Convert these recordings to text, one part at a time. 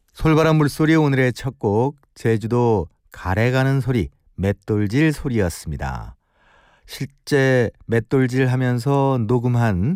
솔바람 물소리 오늘의 첫 곡 제주도 가래 가는 소리 맷돌질 소리였습니다. 실제 맷돌질 하면서 녹음한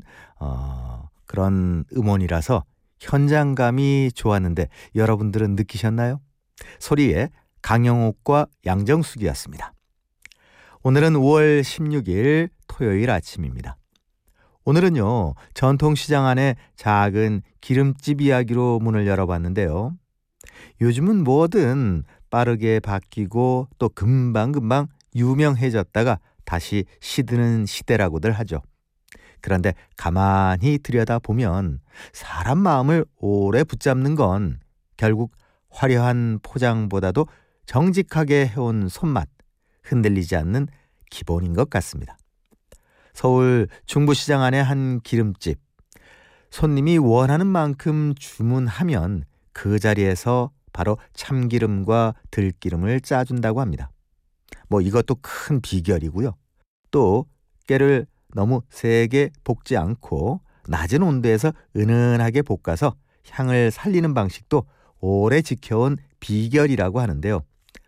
그런 음원이라서 현장감이 좋았는데 여러분들은 느끼셨나요? 소리에 강영옥과 양정숙이었습니다. 오늘은 5월 16일 토요일 아침입니다. 오늘은요, 전통시장 안에 작은 기름집 이야기로 문을 열어봤는데요. 요즘은 뭐든 빠르게 바뀌고 또 금방금방 유명해졌다가 다시 시드는 시대라고들 하죠. 그런데 가만히 들여다보면 사람 마음을 오래 붙잡는 건 결국 화려한 포장보다도 정직하게 해온 손맛, 흔들리지 않는 기본인 것 같습니다. 서울 중부시장 안의 한 기름집. 손님이 원하는 만큼 주문하면 그 자리에서 바로 참기름과 들기름을 짜준다고 합니다. 이것도 큰 비결이고요. 또 깨를 너무 세게 볶지 않고 낮은 온도에서 은은하게 볶아서 향을 살리는 방식도 오래 지켜온 비결이라고 하는데요.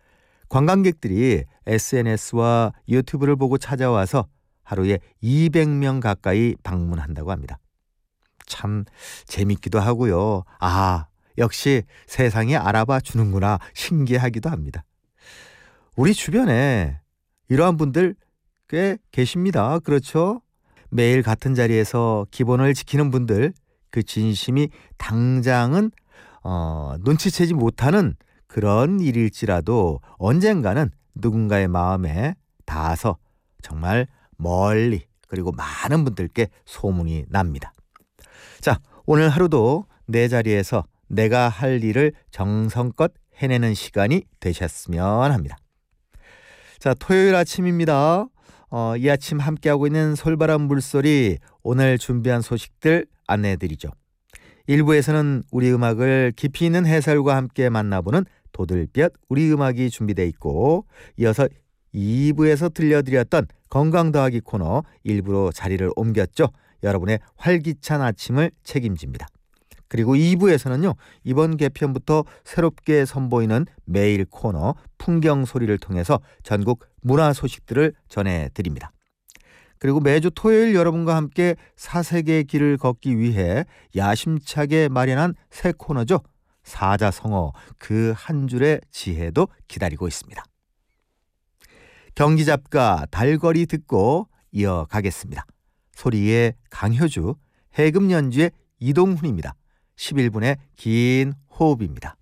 관광객들이 SNS와 유튜브를 보고 찾아와서 하루에 200명 가까이 방문한다고 합니다. 참 재밌기도 하고요. 역시 세상이 알아봐 주는구나 신기하기도 합니다. 우리 주변에 이러한 분들 꽤 계십니다. 그렇죠? 매일 같은 자리에서 기본을 지키는 분들, 그 진심이 당장은 눈치채지 못하는 그런 일일지라도 언젠가는 누군가의 마음에 닿아서 정말 멀리 그리고 많은 분들께 소문이 납니다. 자, 오늘 하루도 내 자리에서 내가 할 일을 정성껏 해내는 시간이 되셨으면 합니다. 자, 토요일 아침입니다. 이 아침 함께하고 있는 솔바람 물소리, 오늘 준비한 소식들 안내해드리죠. 1부에서는 우리 음악을 깊이 있는 해설과 함께 만나보는 도들볕 우리 음악이 준비되어 있고, 이어서 2부에서 들려드렸던 건강 더하기 코너 일부로 자리를 옮겼죠. 여러분의 활기찬 아침을 책임집니다. 그리고 2부에서는요, 이번 개편부터 새롭게 선보이는 매일 코너 풍경 소리를 통해서 전국 문화 소식들을 전해드립니다. 그리고 매주 토요일 여러분과 함께 사색의 길을 걷기 위해 야심차게 마련한 새 코너죠. 사자성어, 그 한 줄의 지혜도 기다리고 있습니다. 경기잡가 달거리 듣고 이어가겠습니다. 소리의 강효주, 해금연주의 이동훈입니다. 11분의 긴 호흡입니다.